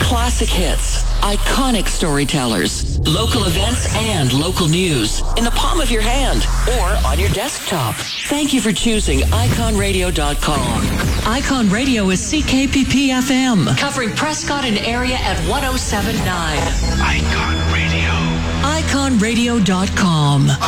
Classic hits, iconic storytellers, local events, and local news in the palm of your hand or on your desktop. Thank you for choosing iconradio.com. Icon Radio is CKPP FM, covering Prescott and area at 107.9. Icon Radio. iconradio.com.